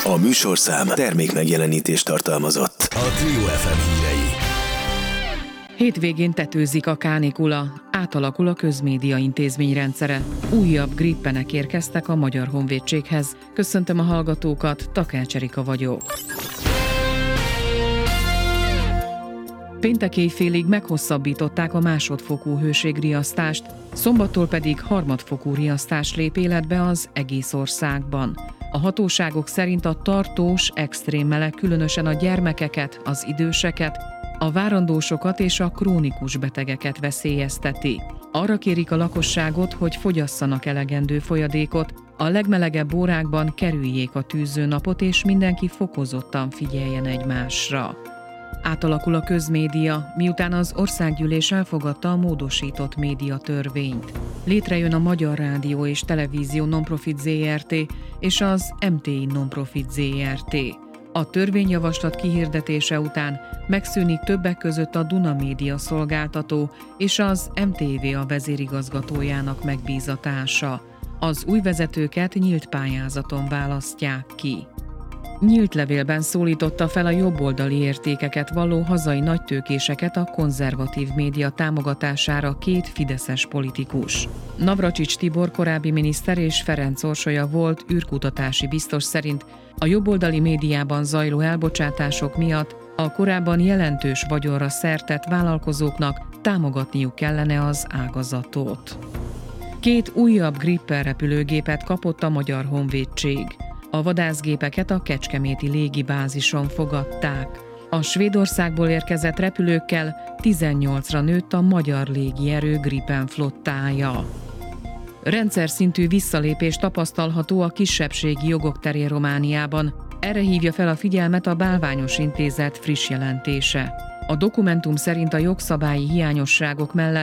A műsorszám termékmegjelenítést tartalmazott. A Trio FM hírei. Hétvégén tetőzik a kánikula, átalakul a közmédia intézményrendszere. Újabb grippenek érkeztek a Magyar Honvédséghez. Köszöntöm a hallgatókat, Takács Erika vagyok. Péntek éjfélig meghosszabbították a másodfokú hőségriasztást, szombattól pedig harmadfokú riasztás lép életbe az egész országban. A hatóságok szerint a tartós, extrém meleg különösen a gyermekeket, az időseket, a várandósokat és a krónikus betegeket veszélyezteti. Arra kérik a lakosságot, hogy fogyasszanak elegendő folyadékot, a legmelegebb órákban kerüljék a tűzőnapot és mindenki fokozottan figyeljen egymásra. Átalakul a közmédia, miután az Országgyűlés elfogadta a módosított médiatörvényt. Létrejön a Magyar Rádió és Televízió Nonprofit Zrt. És az MTI Nonprofit Zrt. A törvényjavaslat kihirdetése után megszűnik többek között a Duna Média szolgáltató és az MTV a vezérigazgatójának megbízatása. Az új vezetőket nyílt pályázaton választják ki. Nyílt levélben szólította fel a jobboldali értékeket valló hazai nagytőkéseket a konzervatív média támogatására két fideszes politikus. Navracsics Tibor korábbi miniszter és Ferenc Orsolya volt űrkutatási biztos szerint a jobboldali médiában zajló elbocsátások miatt a korábban jelentős vagyonra szert tett vállalkozóknak támogatniuk kellene az ágazatot. 2 újabb Gripen repülőgépet kapott a Magyar Honvédség. A vadászgépeket a kecskeméti légibázison fogadták. A Svédországból érkezett repülőkkel 18-ra nőtt a magyar légierő Gripen flottája. Rendszer szintű visszalépés tapasztalható a kisebbségi jogok terén Romániában. Erre hívja fel a figyelmet a Bálványos Intézet friss jelentése. A dokumentum szerint a jogszabályi hiányosságok mellett